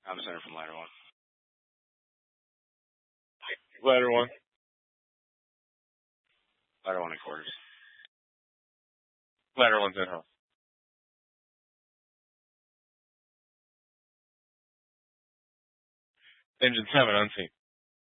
I'm center from ladder one. Ladder one. Ladder one and quarters. Ladder one's in house. Engine 7 unseen.